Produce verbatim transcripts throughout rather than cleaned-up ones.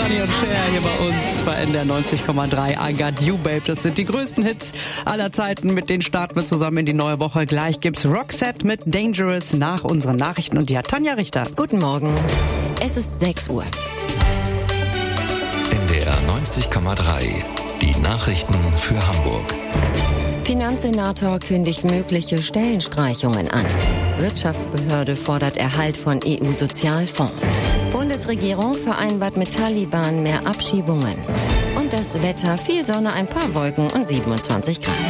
Sonny und Cher hier bei uns bei N D R neunzig Komma drei. I Got You, Babe. Das sind die größten Hits aller Zeiten. Mit denen starten wir zusammen in die neue Woche. Gleich gibt's Roxette mit Dangerous nach unseren Nachrichten. Und die hat Tanja Richter. Guten Morgen. Es ist sechs Uhr. N D R neunzig Komma drei. Die Nachrichten für Hamburg. Finanzsenator kündigt mögliche Stellenstreichungen an. Wirtschaftsbehörde fordert Erhalt von E U-Sozialfonds. Bundesregierung vereinbart mit Taliban mehr Abschiebungen. Und das Wetter, viel Sonne, ein paar Wolken und siebenundzwanzig Grad.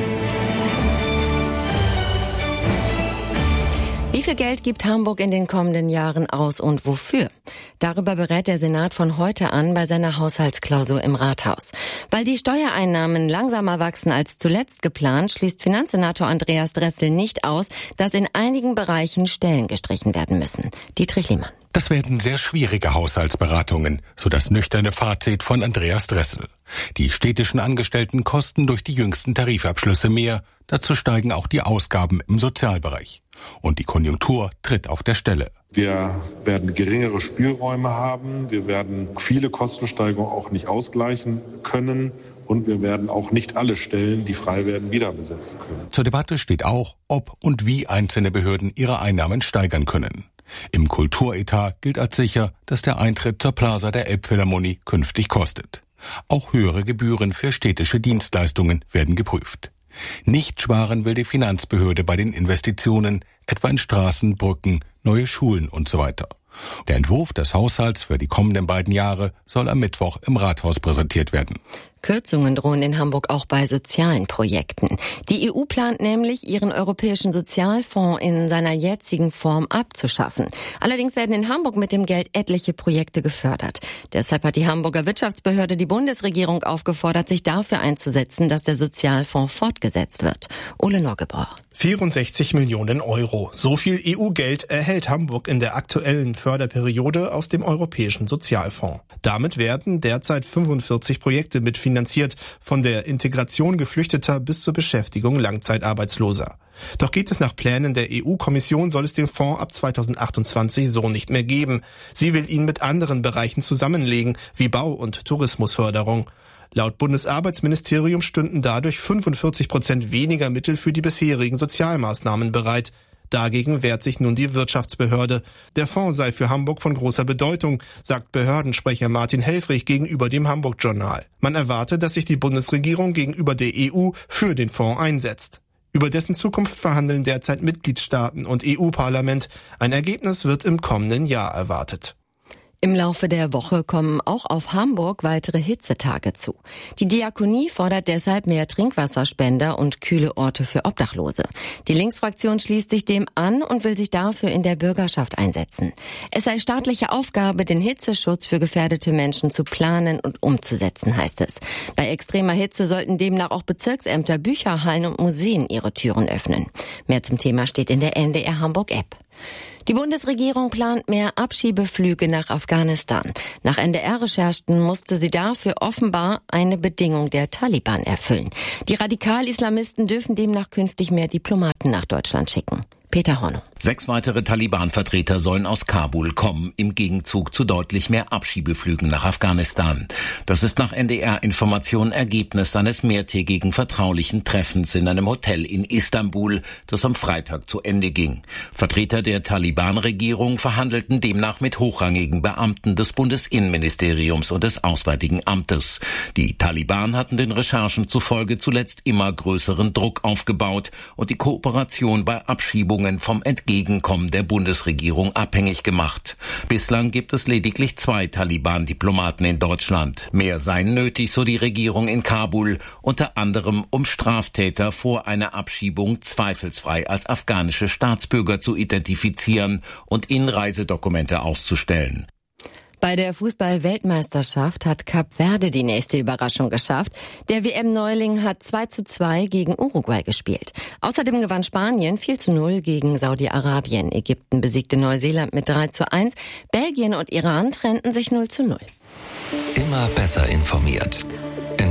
Wie viel Geld gibt Hamburg in den kommenden Jahren aus und wofür? Darüber berät der Senat von heute an bei seiner Haushaltsklausur im Rathaus. Weil die Steuereinnahmen langsamer wachsen als zuletzt geplant, schließt Finanzsenator Andreas Dressel nicht aus, dass in einigen Bereichen Stellen gestrichen werden müssen. Dietrich Lehmann. Das werden sehr schwierige Haushaltsberatungen, so das nüchterne Fazit von Andreas Dressel. Die städtischen Angestellten kosten durch die jüngsten Tarifabschlüsse mehr. Dazu steigen auch die Ausgaben im Sozialbereich. Und die Konjunktur tritt auf der Stelle. Wir werden geringere Spielräume haben. Wir werden viele Kostensteigerungen auch nicht ausgleichen können. Und wir werden auch nicht alle Stellen, die frei werden, wieder besetzen können. Zur Debatte steht auch, ob und wie einzelne Behörden ihre Einnahmen steigern können. Im Kulturetat gilt als sicher, dass der Eintritt zur Plaza der Elbphilharmonie künftig kostet. Auch höhere Gebühren für städtische Dienstleistungen werden geprüft. Nicht sparen will die Finanzbehörde bei den Investitionen, etwa in Straßen, Brücken, neue Schulen und so weiter. Der Entwurf des Haushalts für die kommenden beiden Jahre soll am Mittwoch im Rathaus präsentiert werden. Kürzungen drohen in Hamburg auch bei sozialen Projekten. Die E U plant nämlich, ihren europäischen Sozialfonds in seiner jetzigen Form abzuschaffen. Allerdings werden in Hamburg mit dem Geld etliche Projekte gefördert. Deshalb hat die Hamburger Wirtschaftsbehörde die Bundesregierung aufgefordert, sich dafür einzusetzen, dass der Sozialfonds fortgesetzt wird. Ole Noggebauer. vierundsechzig Millionen Euro. So viel E U-Geld erhält Hamburg in der aktuellen Förderperiode aus dem Europäischen Sozialfonds. Damit werden derzeit fünfundvierzig Projekte mitfinanziert, von der Integration Geflüchteter bis zur Beschäftigung Langzeitarbeitsloser. Doch geht es nach Plänen der E U-Kommission, soll es den Fonds ab zweitausendachtundzwanzig so nicht mehr geben. Sie will ihn mit anderen Bereichen zusammenlegen, wie Bau- und Tourismusförderung. Laut Bundesarbeitsministerium stünden dadurch fünfundvierzig Prozent weniger Mittel für die bisherigen Sozialmaßnahmen bereit. Dagegen wehrt sich nun die Wirtschaftsbehörde. Der Fonds sei für Hamburg von großer Bedeutung, sagt Behördensprecher Martin Helfrich gegenüber dem Hamburg-Journal. Man erwarte, dass sich die Bundesregierung gegenüber der E U für den Fonds einsetzt. Über dessen Zukunft verhandeln derzeit Mitgliedstaaten und E U-Parlament. Ein Ergebnis wird im kommenden Jahr erwartet. Im Laufe der Woche kommen auch auf Hamburg weitere Hitzetage zu. Die Diakonie fordert deshalb mehr Trinkwasserspender und kühle Orte für Obdachlose. Die Linksfraktion schließt sich dem an und will sich dafür in der Bürgerschaft einsetzen. Es sei staatliche Aufgabe, den Hitzeschutz für gefährdete Menschen zu planen und umzusetzen, heißt es. Bei extremer Hitze sollten demnach auch Bezirksämter, Bücherhallen und Museen ihre Türen öffnen. Mehr zum Thema steht in der N D R Hamburg App. Die Bundesregierung plant mehr Abschiebeflüge nach Afghanistan. Nach N D R-Recherchen musste sie dafür offenbar eine Bedingung der Taliban erfüllen. Die Radikal-Islamisten dürfen demnach künftig mehr Diplomaten nach Deutschland schicken. Peter Hornung. Sechs weitere Taliban-Vertreter sollen aus Kabul kommen, im Gegenzug zu deutlich mehr Abschiebeflügen nach Afghanistan. Das ist nach N D R-Informationen Ergebnis eines mehrtägigen vertraulichen Treffens in einem Hotel in Istanbul, das am Freitag zu Ende ging. Vertreter der Taliban-Regierung verhandelten demnach mit hochrangigen Beamten des Bundesinnenministeriums und des Auswärtigen Amtes. Die Taliban hatten den Recherchen zufolge zuletzt immer größeren Druck aufgebaut und die Kooperation bei Abschiebungen vom Entgegenkommen der Bundesregierung abhängig gemacht. Bislang gibt es lediglich zwei Taliban-Diplomaten in Deutschland. Mehr seien nötig, so die Regierung in Kabul, unter anderem um Straftäter vor einer Abschiebung zweifelsfrei als afghanische Staatsbürger zu identifizieren und ihnen Reisedokumente auszustellen. Bei der Fußball-Weltmeisterschaft hat Kap Verde die nächste Überraschung geschafft. Der W M-Neuling hat zwei zu zwei gegen Uruguay gespielt. Außerdem gewann Spanien vier zu null gegen Saudi-Arabien. Ägypten besiegte Neuseeland mit drei zu eins. Belgien und Iran trennten sich null zu null. Immer besser informiert. N D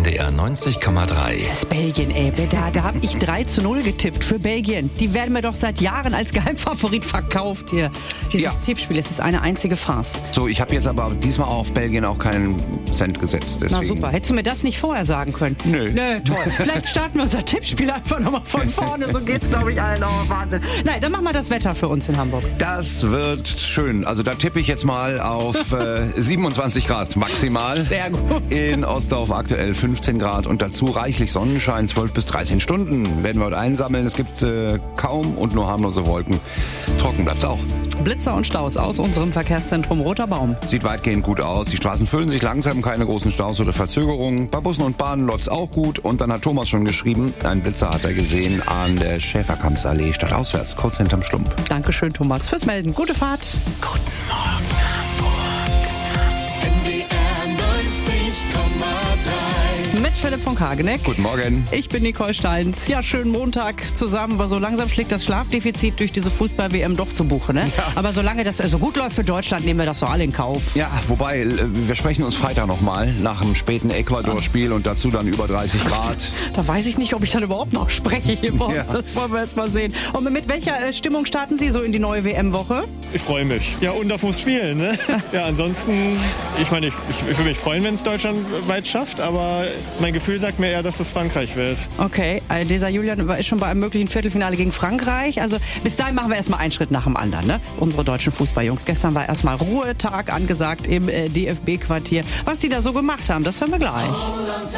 D R neunzig Komma drei. Das ist Belgien, ey. Da, da habe ich drei zu null getippt für Belgien. Die werden mir doch seit Jahren als Geheimfavorit verkauft hier. Dieses Ja. Tippspiel, es ist eine einzige Farce. So, ich habe jetzt aber diesmal auf Belgien auch keinen Cent gesetzt. Deswegen. Na super, hättest du mir das nicht vorher sagen können? Nö. Nö, toll. Vielleicht starten wir unser Tippspiel einfach nochmal von vorne. So geht's, glaube ich, allen. Oh, Wahnsinn. Nein, dann machen wir das Wetter für uns in Hamburg. Das wird schön. Also da tippe ich jetzt mal auf äh, siebenundzwanzig Grad maximal. Sehr gut. In Ostdorf aktuell fünfzehn Grad und dazu reichlich Sonnenschein. zwölf bis dreizehn Stunden werden wir heute einsammeln. Es gibt äh, kaum und nur harmlose Wolken. Trocken bleibt's auch. Blitzer und Staus aus unserem Verkehrszentrum Roter Baum. Sieht weitgehend gut aus. Die Straßen füllen sich langsam, keine großen Staus oder Verzögerungen. Bei Bussen und Bahnen läuft's auch gut. Und dann hat Thomas schon geschrieben, ein Blitzer hat er gesehen an der Schäferkampsallee stadtauswärts, kurz hinterm Schlump. Dankeschön, Thomas, fürs Melden. Gute Fahrt. Guten Morgen, Hamburg. N D R neunzig Komma drei. Mit Philipp von Kageneck. Guten Morgen. Ich bin Nicole Steins. Ja, schönen Montag zusammen. Aber so langsam schlägt das Schlafdefizit durch diese Fußball-W M doch zu Buche, ne? Ja. Aber solange das so gut läuft für Deutschland, nehmen wir das doch alle in Kauf. Ja, wobei, äh, wir sprechen uns Freitag nochmal nach dem späten Ecuador-Spiel und dazu dann über dreißig Grad. Da weiß ich nicht, ob ich dann überhaupt noch spreche hier bei uns. Ja. Das wollen wir erst mal sehen. Und mit welcher äh, Stimmung starten Sie so in die neue W M-Woche? Ich freue mich. Ja, und auf muss spielen. Ne? Ja, ansonsten, ich meine, ich, ich, ich würde mich freuen, wenn es Deutschland weit schafft, aber mein Gefühl sagt mir eher, dass es Frankreich wird. Okay, äh, dieser Julian ist schon bei einem möglichen Viertelfinale gegen Frankreich. Also bis dahin machen wir erstmal einen Schritt nach dem anderen, ne? Unsere deutschen Fußballjungs. Gestern war erstmal Ruhetag angesagt im äh, D F B-Quartier. Was die da so gemacht haben, das hören wir gleich.